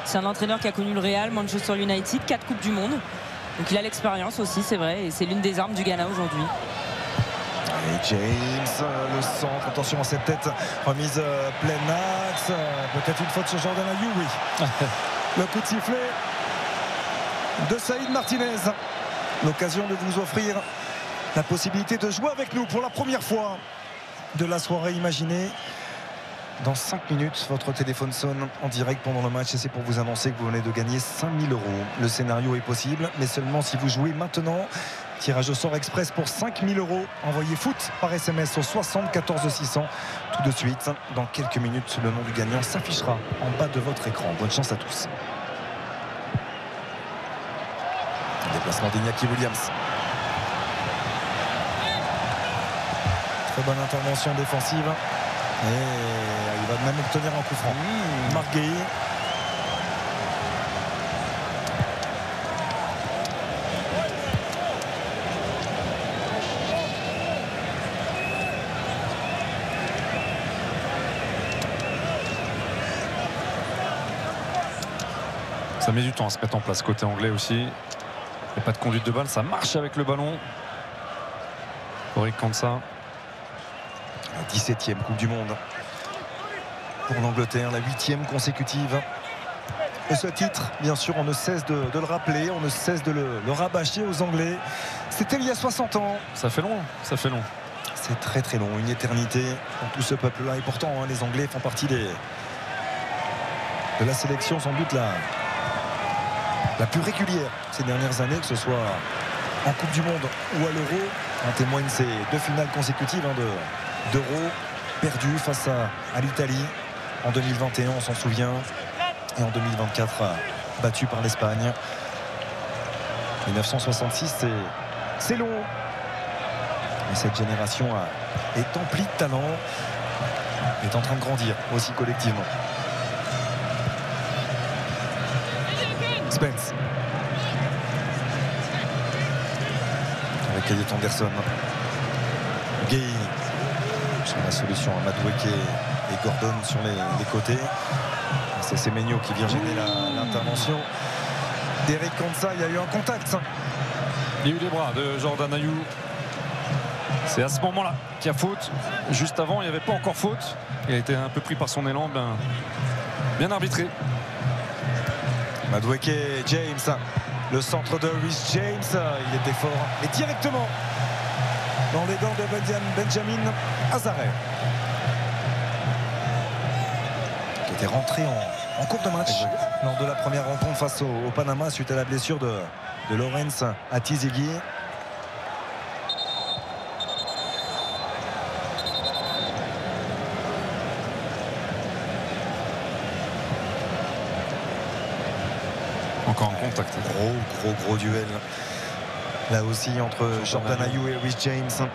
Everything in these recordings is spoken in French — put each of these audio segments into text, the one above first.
C'est un entraîneur qui a connu le Real, Manchester United, 4 Coupes du Monde. Donc il a l'expérience aussi, c'est vrai, et c'est l'une des armes du Ghana aujourd'hui. Et James, le centre, attention à cette tête, remise plein axe, peut-être une faute sur Jordan Ayew, oui. Le coup de sifflet de Saïd Martinez. L'occasion de vous offrir la possibilité de jouer avec nous pour la première fois de la soirée. Imaginez, dans 5 minutes, votre téléphone sonne en direct pendant le match et c'est pour vous annoncer que vous venez de gagner 5 000 €. Le scénario est possible, mais seulement si vous jouez maintenant. Tirage au sort express pour 5 000 €. Envoyez foot par SMS au 74 600. Tout de suite, dans quelques minutes, le nom du gagnant s'affichera en bas de votre écran. Bonne chance à tous. Déplacement d'Iñaki Williams. Très bonne intervention défensive. Et il va même obtenir un coup franc. Marc Guéhi. Ça met du temps à se mettre en place côté anglais aussi. Il n'y a pas de conduite de balle, ça marche avec le ballon. Oric Kansa. La 17e Coupe du Monde pour l'Angleterre, la 8e consécutive. Et ce titre, bien sûr, on ne cesse de le rappeler, on ne cesse de le rabâcher aux Anglais. C'était il y a 60 ans. Ça fait long, ça fait long. C'est très très long, une éternité pour tout ce peuple-là. Et pourtant, les Anglais font partie de la sélection sans doute la plus régulière ces dernières années, que ce soit en Coupe du Monde ou à l'Euro. En témoignent ces 2 finales consécutives d'Euro perdues face à l'Italie en 2021, on s'en souvient, et en 2024 battu par l'Espagne. 1966, c'est long, mais cette génération est emplie de talent, est en train de grandir aussi collectivement. Spence avec Elliot Anderson. Gay sur la solution à Madueke et Gordon sur les côtés. C'est Semenyo qui vient gêner l'intervention d'Eric Kansa. Il y a eu un contact. Il y a eu les bras de Jordan Ayew. C'est à ce moment-là qu'il y a faute. Juste avant, il n'y avait pas encore faute. Il a été un peu pris par son élan. Bien arbitré. Madueke, James, le centre de Reece James, il était fort et directement dans les gants de Benjamin Hazare, qui était rentré en cours de match lors de la première rencontre face au Panama suite à la blessure de Lawrence Atizigi. Encore en contact. Gros duel là aussi entre Jordan Ayew et Reece James.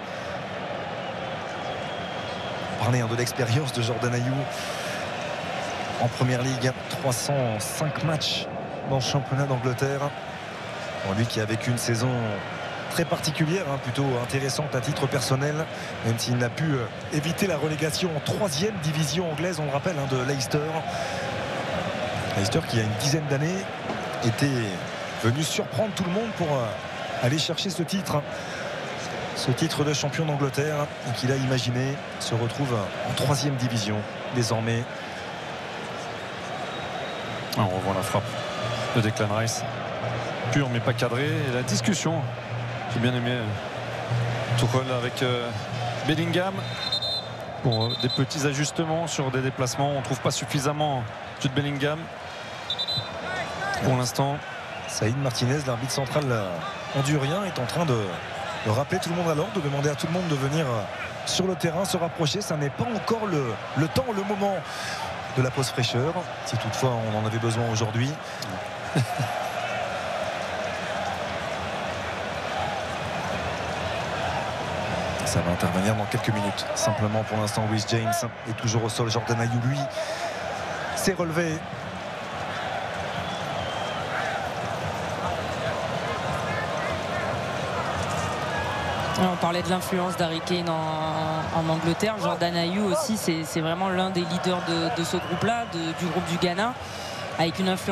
Parler de l'expérience de Jordan Ayew en première ligue, 305 matchs dans le championnat d'Angleterre. Bon, lui qui a vécu une saison très particulière, plutôt intéressante à titre personnel, même s'il n'a pu éviter la relégation en 3e division anglaise, on le rappelle, de Leicester. Leicester qui a une dizaine d'années était venu surprendre tout le monde pour aller chercher ce titre de champion d'Angleterre, et qu'il a imaginé se retrouve en 3e division désormais. On revoit la frappe de Declan Rice, pure mais pas cadrée, et la discussion, j'ai bien aimé Tuchel avec Bellingham pour des petits ajustements sur des déplacements. On ne trouve pas suffisamment Jude Bellingham pour l'instant. Saïd Martinez, l'arbitre central hondurien, est en train de rappeler tout le monde à l'ordre, de demander à tout le monde de venir sur le terrain, se rapprocher. Ça n'est pas encore le temps, le moment de la pause fraîcheur, si toutefois on en avait besoin aujourd'hui. Ça va intervenir dans quelques minutes. Simplement pour l'instant, Reece James est toujours au sol. Jordan Ayew, lui, s'est relevé. On parlait de l'influence d'Harry Kane en Angleterre. Jordan Ayew aussi, c'est vraiment l'un des leaders de ce groupe-là, du groupe du Ghana, avec une influence